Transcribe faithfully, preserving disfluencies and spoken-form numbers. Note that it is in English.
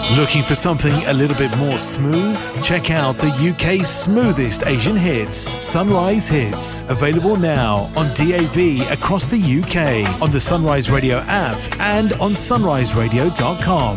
Looking for something a little bit more smooth? Check out the U K's smoothest Asian hits, Sunrise Hits. Available now on D A B across the U K, on the Sunrise Radio app and on sunrise radio dot com.